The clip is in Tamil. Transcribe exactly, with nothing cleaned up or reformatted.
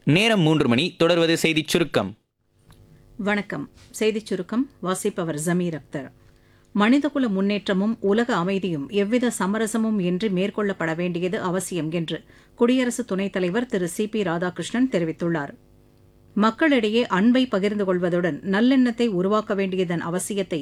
நேரம் மூன்று மணி. தொடர்வது செய்திச் சுருக்கம். வணக்கம். செய்திச் சுருக்கம் வாசிப்பவர் ஜமீர் அக்தர். மனிதகுல முன்னேற்றமும் உலக அமைதியும் எவ்வித சமரசமும் இன்றி மேற்கொள்ளப்பட வேண்டியது அவசியம் என்று குடியரசு துணைத் தலைவர் திரு சி பி ராதாகிருஷ்ணன் தெரிவித்துள்ளார். மக்களிடையே அன்பை பகிர்ந்து கொள்வதுடன் நல்லெண்ணத்தை உருவாக்க வேண்டியதன் அவசியத்தை